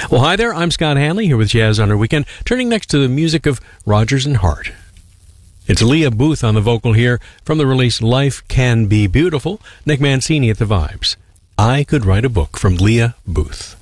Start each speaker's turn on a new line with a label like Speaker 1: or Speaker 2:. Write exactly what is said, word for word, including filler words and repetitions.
Speaker 1: Well, hi there. I'm Scott Hanley here with Jazz on Our Weekend, turning next to the music of Rodgers and Hart. It's Leah Booth on the vocal here from the release Life Can Be Beautiful. Nick Mancini at the vibes. I Could Write a Book from Leah Booth.